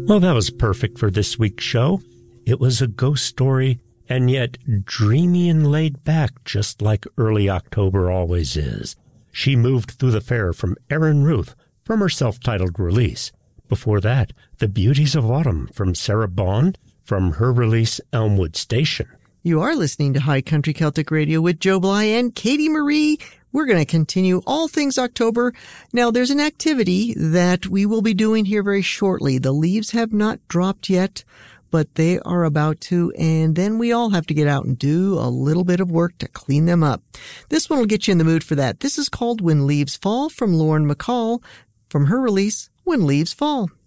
Well, that was perfect for this week's show. It was a ghost story, and yet dreamy and laid back, just like early October always is. She Moved Through the Fair from Erin Ruth, from her self-titled release. Before that, The Beauties of Autumn from Sarah Bond, from her release Elmwood Station. You are listening to High Country Celtic Radio with Joe Bly and Katie Marie. We're going to continue all things October. Now, there's an activity that we will be doing here very shortly. The leaves have not dropped yet, but they are about to, and then we all have to get out and do a little bit of work to clean them up. This one will get you in the mood for that. This is called When Leaves Fall from Lauren McCall, from her release, When Leaves Fall.